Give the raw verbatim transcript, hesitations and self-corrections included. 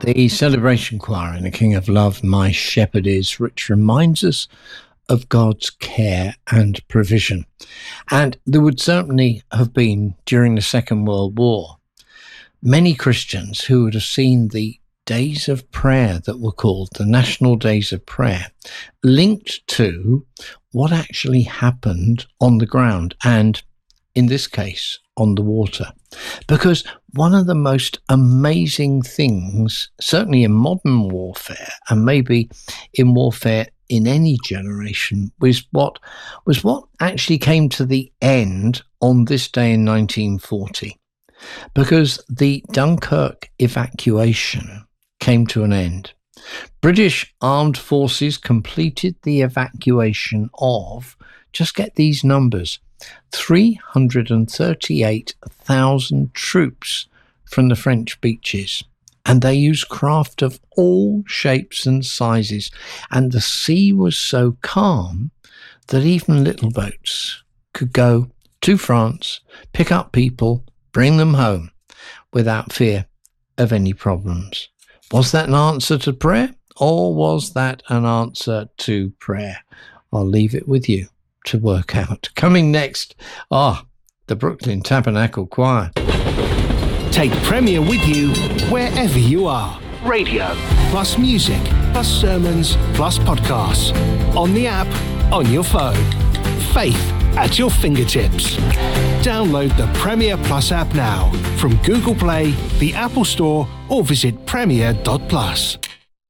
The Celebration Choir in The King of Love, My Shepherd Is, which reminds us of God's care and provision. And there would certainly have been, during the Second World War, many Christians who would have seen the days of prayer that were called the National Days of Prayer linked to what actually happened on the ground, and in this case, on the water. Because one of the most amazing things, certainly in modern warfare, and maybe in warfare in any generation, was what was what actually came to the end on this day in nineteen forty. Because the Dunkirk evacuation came to an end. British armed forces completed the evacuation of, just get these numbers, three hundred thirty-eight thousand troops from the French beaches. And they used craft of all shapes and sizes. And the sea was so calm that even little boats could go to France, pick up people, bring them home without fear of any problems. Was that an answer to prayer, or was that an answer to prayer? I'll leave it with you to work out. Coming next, ah, the Brooklyn Tabernacle Choir. Take Premier with you wherever you are. Radio, plus music, plus sermons, plus podcasts. On the app, on your phone. Faith at your fingertips. Download the Premier Plus app now from Google Play, the Apple Store, or visit premier dot plus.